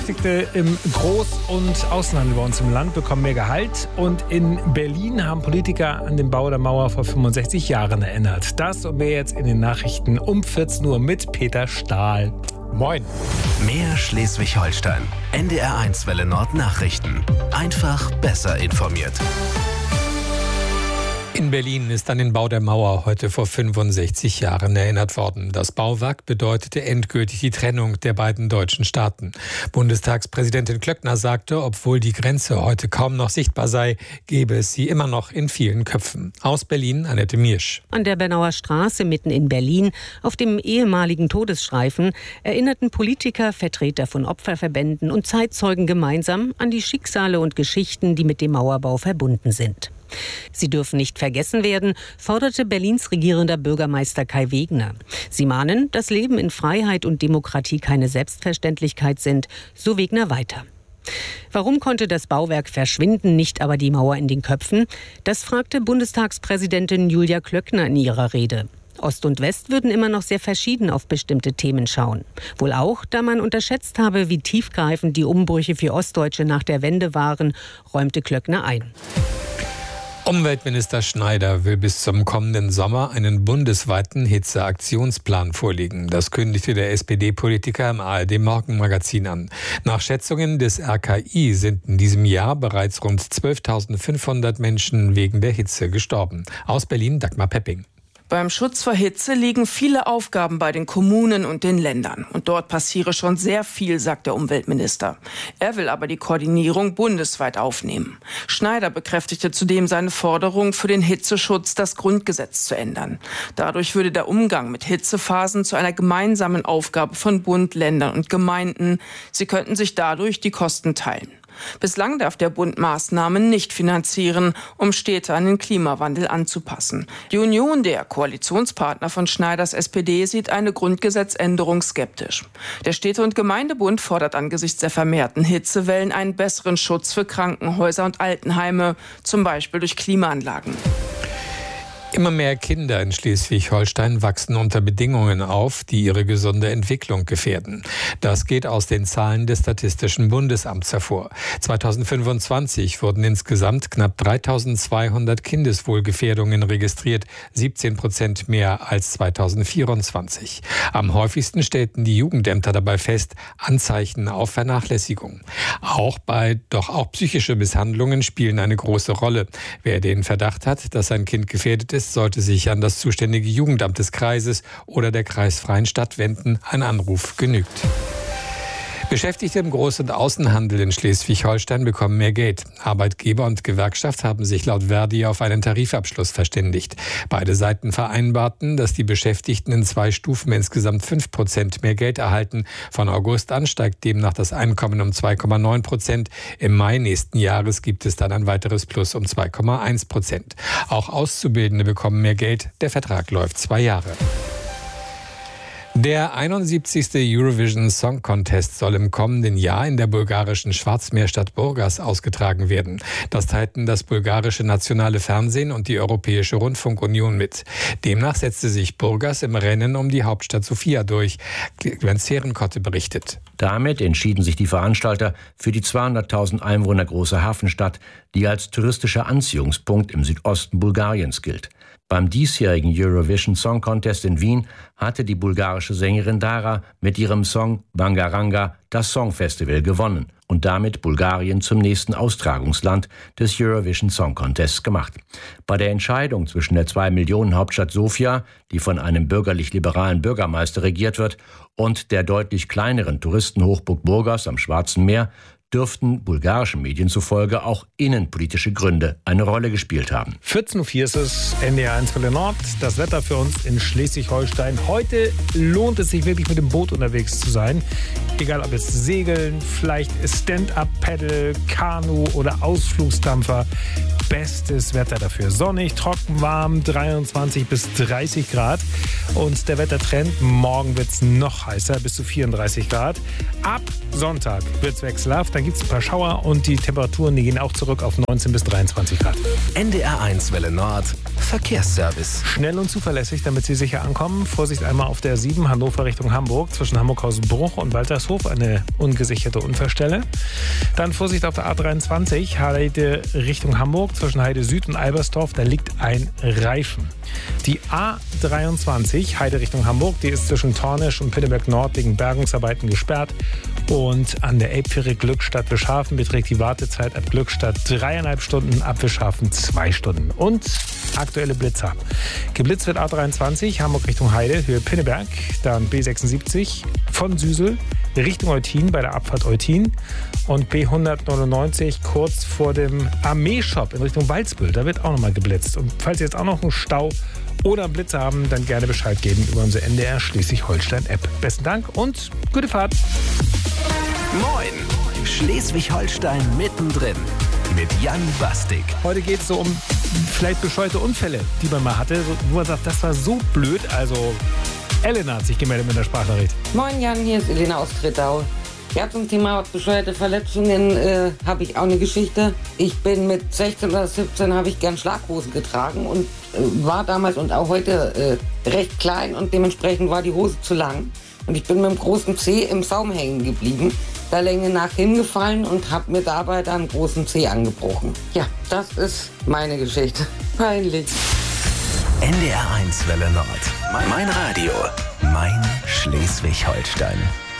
Im Groß- und Außenhandel bei uns im Land bekommen mehr Gehalt. Und in Berlin haben Politiker an den Bau der Mauer vor 65 Jahren erinnert. Das und mehr jetzt in den Nachrichten um 14 Uhr mit Peter Stahl. Moin. Mehr Schleswig-Holstein. NDR1 Welle Nord Nachrichten. Einfach besser informiert. In Berlin ist an den Bau der Mauer heute vor 65 Jahren erinnert worden. Das Bauwerk bedeutete endgültig die Trennung der beiden deutschen Staaten. Bundestagspräsidentin Klöckner sagte, obwohl die Grenze heute kaum noch sichtbar sei, gebe es sie immer noch in vielen Köpfen. Aus Berlin Annette Miersch. An der Bernauer Straße mitten in Berlin, auf dem ehemaligen Todesstreifen, erinnerten Politiker, Vertreter von Opferverbänden und Zeitzeugen gemeinsam an die Schicksale und Geschichten, die mit dem Mauerbau verbunden sind. Sie dürfen nicht vergessen werden, forderte Berlins regierender Bürgermeister Kai Wegner. Sie mahnen, dass Leben in Freiheit und Demokratie keine Selbstverständlichkeit sind, so Wegner weiter. Warum konnte das Bauwerk verschwinden, nicht aber die Mauer in den Köpfen? Das fragte Bundestagspräsidentin Julia Klöckner in ihrer Rede. Ost und West würden immer noch sehr verschieden auf bestimmte Themen schauen. Wohl auch, da man unterschätzt habe, wie tiefgreifend die Umbrüche für Ostdeutsche nach der Wende waren, räumte Klöckner ein. Umweltminister Schneider will bis zum kommenden Sommer einen bundesweiten Hitzeaktionsplan vorlegen. Das kündigte der SPD-Politiker im ARD-Morgenmagazin an. Nach Schätzungen des RKI sind in diesem Jahr bereits rund 12.500 Menschen wegen der Hitze gestorben. Aus Berlin Dagmar Pepping. Beim Schutz vor Hitze liegen viele Aufgaben bei den Kommunen und den Ländern. Und dort passiere schon sehr viel, sagt der Umweltminister. Er will aber die Koordinierung bundesweit aufnehmen. Schneider bekräftigte zudem seine Forderung, für den Hitzeschutz das Grundgesetz zu ändern. Dadurch würde der Umgang mit Hitzephasen zu einer gemeinsamen Aufgabe von Bund, Ländern und Gemeinden. Sie könnten sich dadurch die Kosten teilen. Bislang darf der Bund Maßnahmen nicht finanzieren, um Städte an den Klimawandel anzupassen. Die Union, der Koalitionspartner von Schneiders SPD, sieht eine Grundgesetzänderung skeptisch. Der Städte- und Gemeindebund fordert angesichts der vermehrten Hitzewellen einen besseren Schutz für Krankenhäuser und Altenheime, zum Beispiel durch Klimaanlagen. Immer mehr Kinder in Schleswig-Holstein wachsen unter Bedingungen auf, die ihre gesunde Entwicklung gefährden. Das geht aus den Zahlen des Statistischen Bundesamts hervor. 2025 wurden insgesamt knapp 3.200 Kindeswohlgefährdungen registriert, 17% mehr als 2024. Am häufigsten stellten die Jugendämter dabei fest, Anzeichen auf Vernachlässigung. Auch psychische Misshandlungen spielen eine große Rolle. Wer den Verdacht hat, dass sein Kind gefährdet ist, sollte sich an das zuständige Jugendamt des Kreises oder der kreisfreien Stadt wenden. Ein Anruf genügt. Beschäftigte im Groß- und Außenhandel in Schleswig-Holstein bekommen mehr Geld. Arbeitgeber und Gewerkschaft haben sich laut Verdi auf einen Tarifabschluss verständigt. Beide Seiten vereinbarten, dass die Beschäftigten in 2 Stufen insgesamt 5% mehr Geld erhalten. Von August an steigt demnach das Einkommen um 2,9%. Im Mai nächsten Jahres gibt es dann ein weiteres Plus um 2,1%. Auch Auszubildende bekommen mehr Geld. Der Vertrag läuft 2 Jahre. Der 71. Eurovision Song Contest soll im kommenden Jahr in der bulgarischen Schwarzmeerstadt Burgas ausgetragen werden. Das teilten das bulgarische nationale Fernsehen und die Europäische Rundfunkunion mit. Demnach setzte sich Burgas im Rennen um die Hauptstadt Sofia durch. Glenn Zerenkotte berichtet. Damit entschieden sich die Veranstalter für die 200.000 Einwohner große Hafenstadt, die als touristischer Anziehungspunkt im Südosten Bulgariens gilt. Beim diesjährigen Eurovision Song Contest in Wien hatte die bulgarische Sängerin Dara mit ihrem Song Bangaranga das Songfestival gewonnen und damit Bulgarien zum nächsten Austragungsland des Eurovision Song Contests gemacht. Bei der Entscheidung zwischen der 2-Millionen-Hauptstadt Sofia, die von einem bürgerlich-liberalen Bürgermeister regiert wird, und der deutlich kleineren Touristenhochburg Burgas am Schwarzen Meer, dürften bulgarischen Medien zufolge auch innenpolitische Gründe eine Rolle gespielt haben. 14.04 Uhr ist es, NDR1 Welle Nord. Das Wetter für uns in Schleswig-Holstein. Heute lohnt es sich wirklich mit dem Boot unterwegs zu sein. Egal ob es Segeln, vielleicht Stand-Up-Paddle, Kanu oder Ausflugsdampfer. Bestes Wetter dafür. Sonnig, trocken, warm, 23 bis 30 Grad. Und der Wettertrend, morgen wird es noch heißer, bis zu 34 Grad. Ab Sonntag wird es wechselhaft. Dann dann gibt es ein paar Schauer und die Temperaturen, die gehen auch zurück auf 19 bis 23 Grad. NDR1 Welle Nord, Verkehrsservice. Schnell und zuverlässig, damit Sie sicher ankommen. Vorsicht einmal auf der 7 Hannover Richtung Hamburg zwischen Hamburghausen-Bruch und Waltershof, eine ungesicherte Unfallstelle. Dann Vorsicht auf der A23 Heide Richtung Hamburg zwischen Heide Süd und Albersdorf, da liegt ein Reifen. Die A23 Heide Richtung Hamburg, die ist zwischen Tornisch und Pinneberg Nord wegen Bergungsarbeiten gesperrt. Und an der Elbfähre Glückstadt-Wischhafen beträgt die Wartezeit ab Glückstadt 3,5 Stunden, ab Wischhafen 2 Stunden. Und aktuelle Blitzer. Geblitzt wird A23 Hamburg Richtung Heide, Höhe Pinneberg, dann B76 von Süsel Richtung Eutin bei der Abfahrt Eutin und B199 kurz vor dem Armeeshop in Richtung Waldsbüll. Da wird auch nochmal geblitzt. Und falls Sie jetzt auch noch einen Stau oder einen Blitzer haben, dann gerne Bescheid geben über unsere NDR Schleswig-Holstein-App. Besten Dank und gute Fahrt. Moin, Schleswig-Holstein mittendrin mit Jan Bastik. Heute geht es so um vielleicht bescheuerte Unfälle, die man mal hatte, wo man sagt, das war so blöd. Also Elena hat sich gemeldet mit der Sprachnachricht. Moin Jan, hier ist Elena aus Trittau. Ja, zum Thema bescheuerte Verletzungen habe ich auch eine Geschichte. Ich bin mit 16 oder 17 habe ich gern Schlaghosen getragen und war damals und auch heute recht klein und dementsprechend war die Hose zu lang. Und ich bin mit dem großen Zeh im Saum hängen geblieben, der Länge nach hingefallen und habe mir dabei dann einen großen Zeh angebrochen. Ja, das ist meine Geschichte. Peinlich. NDR1 Welle Nord. Mein Radio. Mein Schleswig-Holstein.